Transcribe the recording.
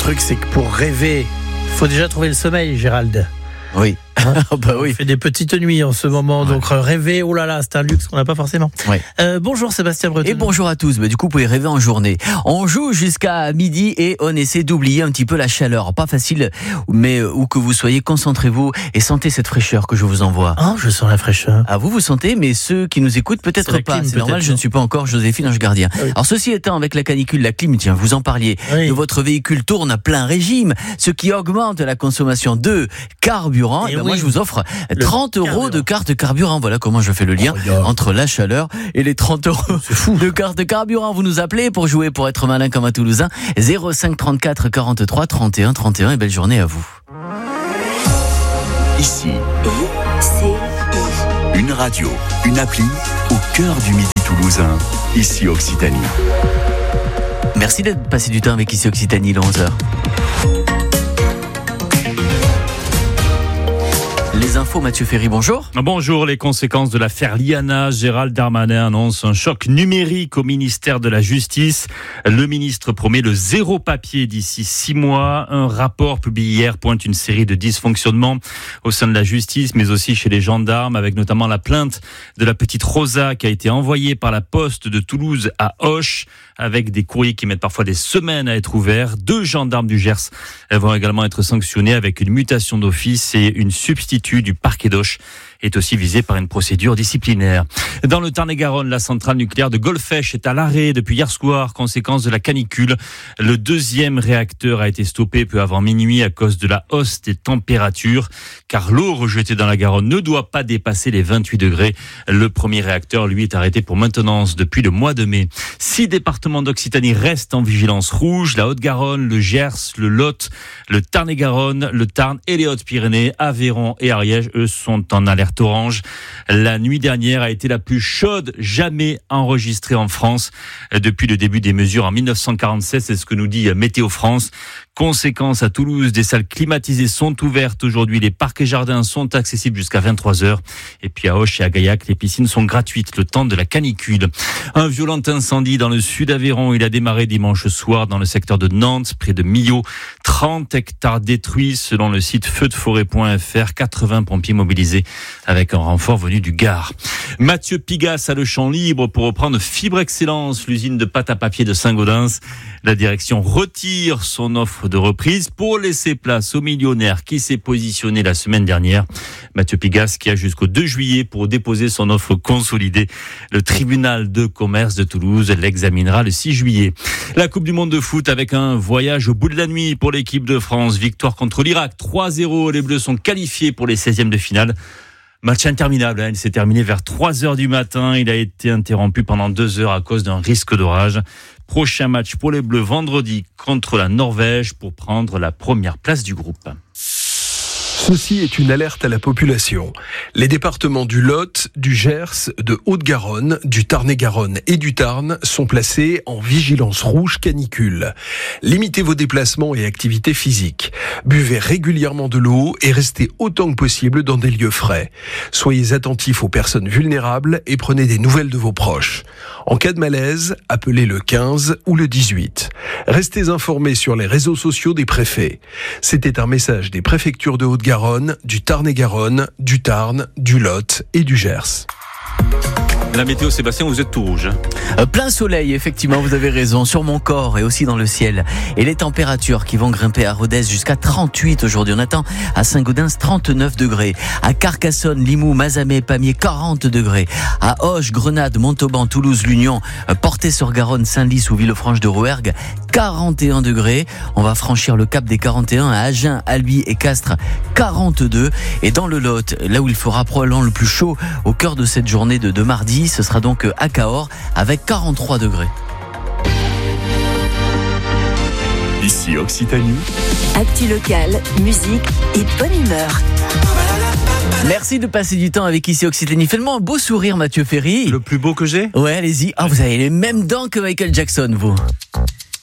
truc, c'est que pour rêver, il faut déjà trouver le sommeil, Gérald. Oui. Bah oui. On fait des petites nuits en ce moment, donc rêver, oh là là, c'est un luxe qu'on n'a pas forcément. Bonjour Sébastien Breton. Et bonjour à tous. Du coup, vous pouvez rêver en journée. On joue jusqu'à midi et on essaie d'oublier un petit peu la chaleur. Pas facile, mais où que vous soyez, concentrez-vous et sentez cette fraîcheur que je vous envoie. Oh, je sens la fraîcheur. Ah, vous sentez, mais ceux qui nous écoutent peut-être pas. Clim, c'est normal, je ne suis pas encore Joséphine Ange Gardien. Oui. Alors ceci étant, avec la canicule, la clim, tiens, vous en parliez, votre véhicule tourne à plein régime, ce qui augmente la consommation de carburant. Et moi, je vous offre 30 € de carte carburant. Voilà comment je fais le lien entre la chaleur et les 30 € de carte carburant. Vous nous appelez pour jouer, pour être malin comme un Toulousain. 05 34 43 31 31 et belle journée à vous. Ici, une radio, une appli au cœur du midi toulousain. Ici Occitanie. Merci d'être passé du temps avec Ici Occitanie, le 11h. Les infos, Mathieu Ferry, bonjour. Bonjour, les conséquences de l'affaire Liana. Gérald Darmanin annonce un choc numérique au ministère de la Justice. Le ministre promet le zéro papier d'ici 6 mois. Un rapport publié hier pointe une série de dysfonctionnements au sein de la justice, mais aussi chez les gendarmes, avec notamment la plainte de la petite Rosa qui a été envoyée par la poste de Toulouse à Auch, avec des courriers qui mettent parfois des semaines à être ouverts. 2 gendarmes du Gers vont également être sanctionnés avec une mutation d'office et une substitut du parquet d'Auch est aussi visé par une procédure disciplinaire. Dans le Tarn-et-Garonne, la centrale nucléaire de Golfech est à l'arrêt depuis hier soir, conséquence de la canicule. Le 2e réacteur a été stoppé peu avant minuit à cause de la hausse des températures, car l'eau rejetée dans la Garonne ne doit pas dépasser les 28 degrés. Le 1er réacteur, lui, est arrêté pour maintenance depuis le mois de mai. 6 départements d'Occitanie restent en vigilance rouge, la Haute-Garonne, le Gers, le Lot, le Tarn-et-Garonne, le Tarn et les Hautes-Pyrénées, Aveyron et Ariège, eux, sont en alerte orange. La nuit dernière a été la plus chaude jamais enregistrée en France depuis le début des mesures en 1947, c'est ce que nous dit Météo France. Conséquence, à Toulouse, des salles climatisées sont ouvertes aujourd'hui. Les parcs et jardins sont accessibles jusqu'à 23h. Et puis à Auch et à Gaillac, les piscines sont gratuites le temps de la canicule. Un violent incendie dans le sud d'Aveyron. Il a démarré dimanche soir dans le secteur de Nantes, près de Millau. 30 hectares détruits selon le site feuddeforêt.fr. 80 pompiers mobilisés avec un renfort venu du Gard. Mathieu Pigasse a le champ libre pour reprendre Fibre Excellence, l'usine de pâte à papier de Saint-Gaudens. La direction retire son offre de reprise pour laisser place au millionnaire qui s'est positionné la semaine dernière. Mathieu Pigasse qui a jusqu'au 2 juillet pour déposer son offre consolidée. Le tribunal de commerce de Toulouse l'examinera le 6 juillet. La Coupe du Monde de foot avec un voyage au bout de la nuit pour l'équipe de France. Victoire contre l'Irak, 3-0. Les Bleus sont qualifiés pour les 16e de finale. Match interminable, il s'est terminé vers 3h du matin. Il a été interrompu pendant 2 heures à cause d'un risque d'orage. Prochain match pour les Bleus vendredi contre la Norvège pour prendre la première place du groupe. Ceci est une alerte à la population. Les départements du Lot, du Gers, de Haute-Garonne, du Tarn-et-Garonne et du Tarn sont placés en vigilance rouge canicule. Limitez vos déplacements et activités physiques. Buvez régulièrement de l'eau et restez autant que possible dans des lieux frais. Soyez attentifs aux personnes vulnérables et prenez des nouvelles de vos proches. En cas de malaise, appelez le 15 ou le 18. Restez informés sur les réseaux sociaux des préfets. C'était un message des préfectures de Haute-Garonne, du Tarn-et-Garonne, du Tarn, du Lot et du Gers. La météo, Sébastien, vous êtes tout rouge. Plein soleil, effectivement, vous avez raison, sur mon corps et aussi dans le ciel. Et les températures qui vont grimper à Rodez jusqu'à 38 aujourd'hui. On attend à Saint-Gaudens 39 degrés. À Carcassonne, Limoux, Mazamet, Pamiers, 40 degrés. À Auch, Grenade, Montauban, Toulouse, l'Union, Portet-sur-Garonne, Saint-Lys ou Villefranche-de-Rouergue, 41 degrés. On va franchir le cap des 41 à Agen, Albi et Castres, 42. Et dans le Lot, là où il fera probablement le plus chaud au cœur de cette journée de mardi, ce sera donc à Cahors avec 43 degrés. Ici Occitanie. Actu locale, musique et bonne humeur. Merci de passer du temps avec Ici Occitanie. Faites-moi un beau sourire, Mathieu Ferry. Le plus beau que j'ai ? Ouais, allez-y. Ah, vous avez les mêmes dents que Michael Jackson, vous.